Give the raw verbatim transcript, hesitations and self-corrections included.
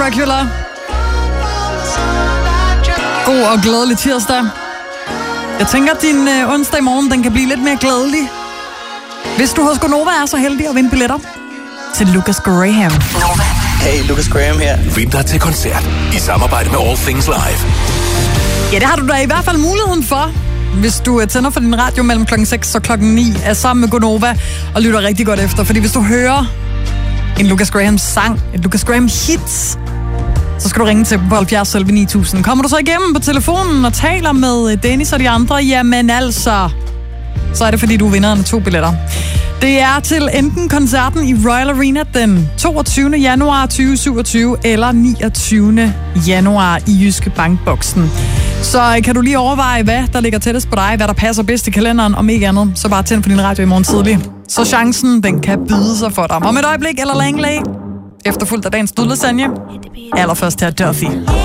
Dracula. God og glædelig tirsdag. Jeg tænker, at din øh, onsdag i morgen, den kan blive lidt mere glædelig. Hvis du hos Gonova er så heldig at vinde billetter til Lucas Graham. Hey, Lucas Graham her. Vind dig til koncert i samarbejde med All Things Live. Ja, det har du da i hvert fald muligheden for, hvis du tænder for din radio mellem klokken seks og klokken ni, er sammen med Gonova og lytter rigtig godt efter. Fordi hvis du hører en Lucas Graham sang, et Lucas Graham hits, så skal du ringe til på halvfjerds elleve ni tusind. Kommer du så igennem på telefonen og taler med Dennis og de andre, jamen altså, så er det fordi, du er vinderen af to billetter. Det er til enten koncerten i Royal Arena den toogtyvende januar tyve syvogtyve eller niogtyvende januar i Jyske Bankboksen. Så kan du lige overveje, hvad der ligger tættest på dig, hvad der passer bedst i kalenderen, om ikke andet, så bare tænd for din radio i morgen tidlig. Så chancen, den kan byde sig for dig. Om et øjeblik eller Langley, efterfulgt af dagens dudlasagne. Allerførst her Duffy.